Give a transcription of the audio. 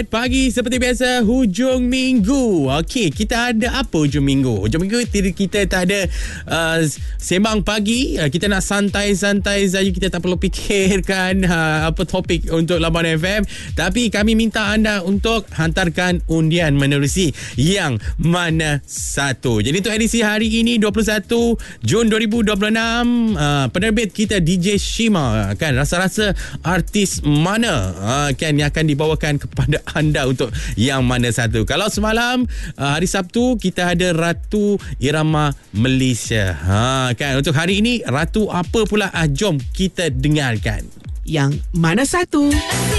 Pagi seperti biasa, hujung minggu. Okey, kita ada apa hujung minggu? Hujung minggu kita tak ada sembang pagi. Kita nak santai-santai saja. Kita tak perlu fikirkan apa topik untuk Labuan FM. Tapi kami minta anda untuk hantarkan undian menerusi yang mana satu. Jadi untuk edisi hari ini 21 Jun 2026, penerbit kita DJ Shima, kan, rasa-rasa artis mana kan yang akan dibawakan kepada anda untuk yang mana satu. Kalau semalam hari Sabtu kita ada Ratu Irama Malaysia. Kan, untuk hari ini Ratu apa pula? Jom kita dengarkan. Yang mana satu?